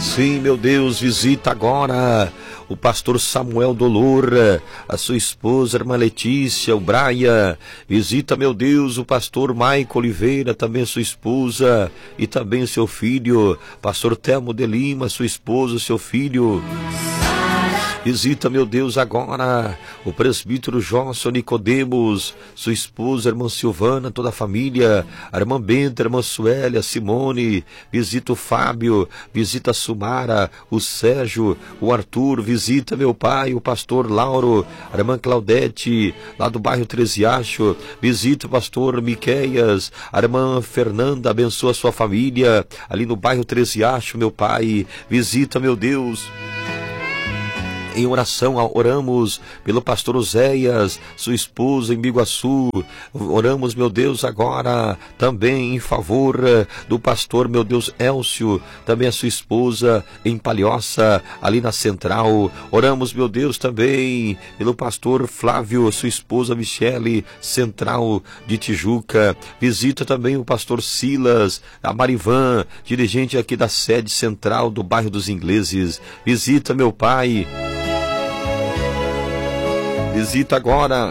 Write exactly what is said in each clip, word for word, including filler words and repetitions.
Sim, meu Deus, visita agora o pastor Samuel Dolor, a sua esposa, a irmã Letícia, o Braia. Visita, meu Deus, o pastor Maico Oliveira, também a sua esposa, e também o seu filho, pastor Telmo de Lima, sua esposa, seu filho. Visita, meu Deus, agora o presbítero Johnson Nicodemos, sua esposa, a irmã Silvana, toda a família, a irmã Benta, a irmã Suélia, a Simone. Visita o Fábio, visita a Sumara, o Sérgio, o Arthur. Visita, meu pai, o pastor Lauro, a irmã Claudete, lá do bairro Tresiacho. Visita o pastor Miqueias, a irmã Fernanda, abençoa a sua família, ali no bairro Tresiacho, meu pai. Visita, meu Deus. Em oração, oramos pelo pastor Oséias, sua esposa em Biguaçu. Oramos, meu Deus, agora também em favor do pastor, meu Deus, Elcio, também a sua esposa em Palhoça, ali na Central. Oramos, meu Deus, também pelo pastor Flávio, sua esposa Michele, Central de Tijuca. Visita também o pastor Silas, a Marivan, dirigente aqui da sede central do bairro dos Ingleses. Visita, meu pai. Visita agora.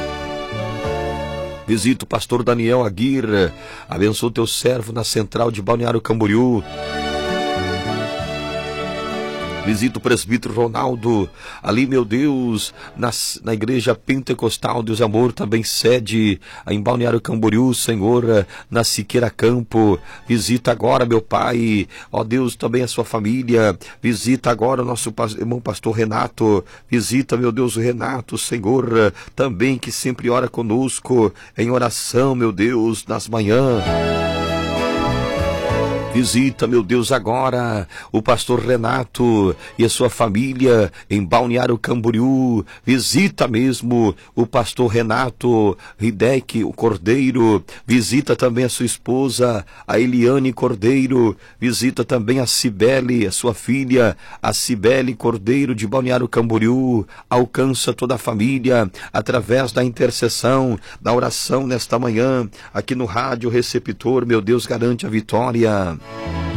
Visita o pastor Daniel Aguirre. Abençoa o teu servo na central de Balneário Camboriú. Visita o presbítero Ronaldo, ali, meu Deus, na, na igreja pentecostal Deus e Amor, também sede em Balneário Camboriú, Senhor, na Siqueira Campo. Visita agora, meu pai, ó Deus, também a sua família. Visita agora o nosso irmão pastor Renato. Visita, meu Deus, o Renato, Senhor, também que sempre ora conosco em oração, meu Deus, nas manhãs. Visita, meu Deus, agora o pastor Renato e a sua família em Balneário Camboriú. Visita mesmo o pastor Renato Hideki, o Cordeiro. Visita também a sua esposa, a Eliane Cordeiro. Visita também a Cibele, a sua filha, a Cibele Cordeiro de Balneário Camboriú. Alcança toda a família através da intercessão, da oração nesta manhã, aqui no Rádio Receptor. Meu Deus, garante a vitória.